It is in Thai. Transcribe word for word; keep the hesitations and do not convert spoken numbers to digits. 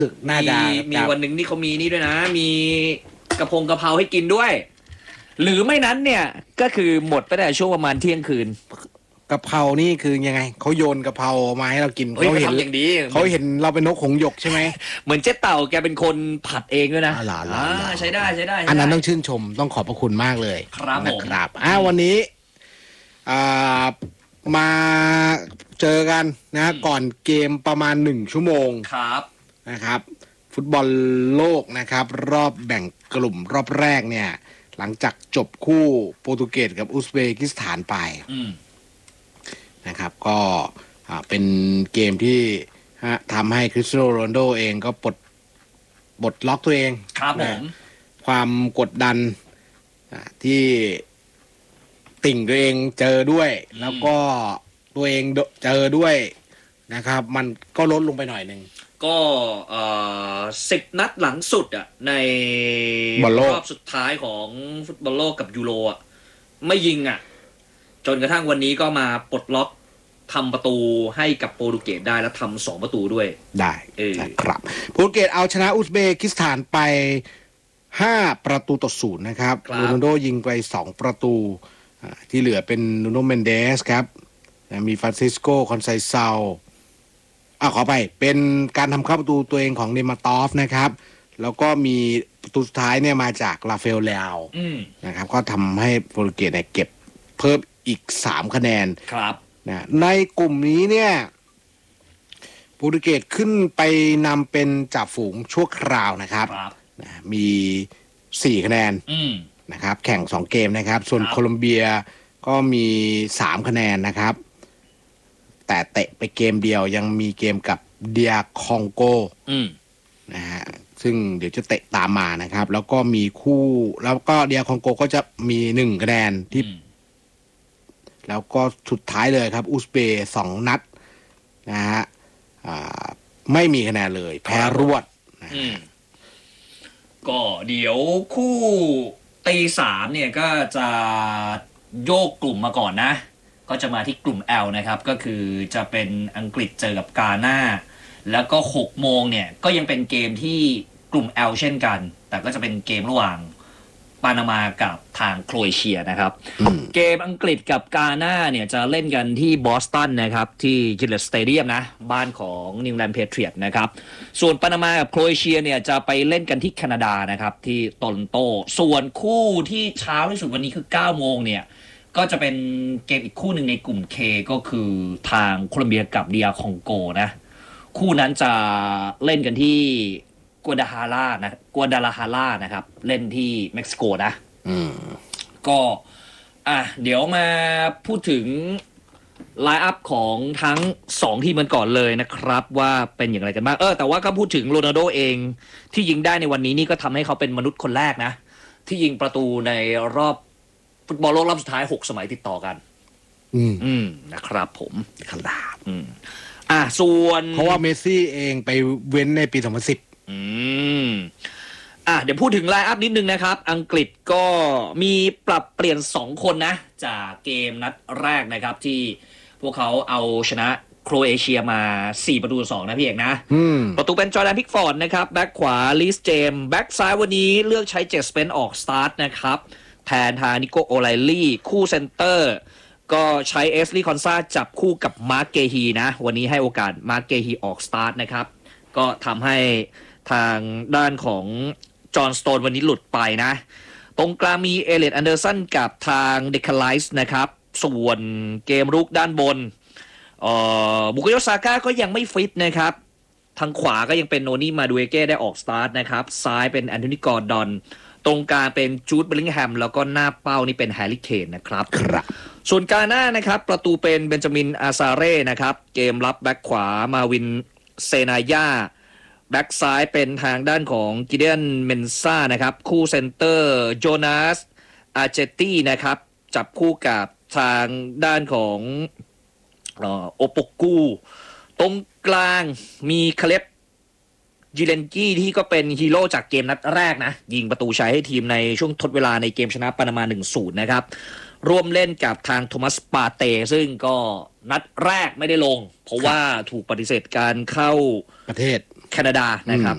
น่าจะมีวันหนึ่งนี่เขามีนี่ด้วยนะมีกระพงกระเพราให้กินด้วย หรือไม่นั้นเนี่ยก็คือหมดไปแต่ช่วงประมาณเที่ยงคืนกะเพรานี่คือยังไงเขาโยนกะเพรามาให้เรากินเขาเห็นอย่างดีเขาเห็นเราเป็นนกหงส์หยกใช่ไหมเหมือนเจ๊เต่าแกเป็นคนผัดเองด้วยนะอ่าใช้ได้ใช้ได้อันนั้นต้องชื่นชมต้องขอบพระคุณมากเลยครับนะครับอ่าวันนี้อ่ามาเจอกันนะก่อนเกมประมาณหนึ่งชั่วโมงครับนะครับฟุตบอลโลกนะครับรอบแบ่งกลุ่มรอบแรกเนี่ยหลังจากจบคู่โปรตุเกสกับอุซเบกิสถานไปนะครับก็เป็นเกมที่ทำให้คริสเตียโนโรนัลโดเองก็ปลดปลดล็อกตัวเองครับผมความกดดันที่ติ่งตัวเองเจอด้วยแล้วก็ตัวเองเจอด้วยนะครับมันก็ลดลงไปหน่อยหนึ่งก็สิบนัดหลังสุดอ่ะในรอบสุดท้ายของฟุตบอลโลกกับยูโรอ่ะไม่ยิงอ่ะจนกระทั่งวันนี้ก็มาปลดล็อกทำประตูให้กับโปรตุเกสได้แล้วทำสองประตูด้วยได้นะครับโปรตุเกสเอาชนะอุซเบกิสถานไปห้าประตูต่อศูนย์นะครับโรนัลโดยิงไปสองประตูที่เหลือเป็นนูโนเมนเดสครับมีฟรานซิสโกคอนไซเซาอ่ะขอไปเป็นการทำเข้าประตูตัวเองของเนมาตอฟนะครับแล้วก็มีประตูสุดท้ายเนี่ยมาจากลาเฟลเลานะครับก็ทำให้โปรตุเกสเนี่ยเก็บเพิ่มอีกสามคะแนนครับนะในกลุ่มนี้เนี่ยโปรตุเกสขึ้นไปนำเป็นจ่าฝูงชั่วคราวนะครับนะมีสี่คะแนนนะครับแข่งสองเกมนะครับส่วนโคลอมเบียก็มีสามคะแนนนะครับแต่เตะไปเกมเดียวยังมีเกมกับเดียคองโกนะฮะซึ่งเดี๋ยวจะเตะตามมานะครับแล้วก็มีคู่แล้วก็เดียคองโกก็จะมีหนึ่งคะแนนที่แล้วก็สุดท้ายเลยครับอุซเบย์สองนัดนะฮะไม่มีคะแนนเลยแพ้รวดนะก็เดี๋ยวคู่ตีสามเนี่ยก็จะโยกกลุ่มมาก่อนนะก็จะมาที่กลุ่ม L นะครับก็คือจะเป็นอังกฤษเจอกับกาน่าแล้วก็หกโมงเนี่ยก็ยังเป็นเกมที่กลุ่ม L เช่นกันแต่ก็จะเป็นเกมระหว่างปานามากับทางโครเอเชียนะครับเกมอังกฤษกับกาน่าเนี่ยจะเล่นกันที่บอสตันนะครับที่จิลเลตสเตเดียมนะบ้านของนิวแลนด์เพเทรียตนะครับส่วนปานามากับโครเอเชียเนี่ยจะไปเล่นกันที่แคนาดานะครับที่โตรอนโตส่วนคู่ที่เช้าที่สุดวันนี้คือเก้าโมงเนี่ยก็จะเป็นเกมอีกคู่หนึ่งในกลุ่ม K ก็คือทางโคลอมเบียกับเดียคองโกนะคู่นั้นจะเล่นกันที่กัวดาฮาร่านะกัวดาลาฮาร่านะครับเล่นที่เม็กซิโกนะก็อ่ะเดี๋ยวมาพูดถึงไลน์อัพของทั้งสองทีมกันก่อนเลยนะครับว่าเป็นอย่างไรกันบ้างเออแต่ว่าก็พูดถึงโรนัลโดเองที่ยิงได้ในวันนี้นี่ก็ทำให้เขาเป็นมนุษย์คนแรกนะที่ยิงประตูในรอบฟุตบอลโลกรอบสุดท้ายหกสมัยติดต่อกันอืมอืมนะครับผมครับอืมอ่ะส่วนเพราะว่าเมสซี่เองไปเว้นในปีสองพันสิบอืมอ่ะเดี๋ยวพูดถึงไลน์อัพนิดนึงนะครับอังกฤษก็มีปรับเปลี่ยนสองคนนะจากเกมนัดแรกนะครับที่พวกเขาเอาชนะโครเอเชียมาสี่ประตูต่อสองนะพี่เอกนะประตูเป็นจอร์แดนพิกฟอร์ดนะครับแบ็คขวาลีสเจมส์แบ็คซ้ายวันนี้เลือกใช้เจสเปนออกสตาร์ทนะครับแทนทางนิโกโอไลลี่คู่เซนเตอร์ก็ใช้เอสลีคอนซาจับคู่กับมาร์คเกฮีนะวันนี้ให้โอกาสมาร์คเกฮีออกสตาร์ทนะครับก็ทำให้ทางด้านของจอห์นสโตนวันนี้หลุดไปนะตรงกลางมีเอเลียตอันเดอร์สันกับทางเดคาไลส์นะครับส่วนเกมรุกด้านบนบุกโยซาก้าก็ยังไม่ฟิตนะครับทางขวาก็ยังเป็นโนนี่มาดูเอเก้ได้ออกสตาร์ทนะครับซ้ายเป็นแอนโทนีกอร์ดอนตรงกลางเป็นจูดเบลลิงแฮมแล้วก็หน้าเป้านี่เป็นแฮร์รี่เคนนะครับครับส่วนกาน่านะครับประตูเป็นเบนจามินอาซาเร่นะครับเกมรับแบ็คขวามาวินเซนายาแบ็คซ้ายเป็นทางด้านของกิเดียนเมนซ่านะครับคู่เซนเตอร์โจนาสอาเจตี้นะครับจับคู่กับทางด้านของโอโปกูตรงกลางมีคาเลบจิเลนกี้ที่ก็เป็นฮีโร่จากเกมนัดแรกนะยิงประตูชัยให้ทีมในช่วงทดเวลาในเกมชนะปานามา หนึ่งศูนย์ นะครับร่วมเล่นกับทางโทมัสปาเต้ซึ่งก็นัดแรกไม่ได้ลงเพราะว่าถูกปฏิเสธการเข้าประเทศแคนาดานะครับ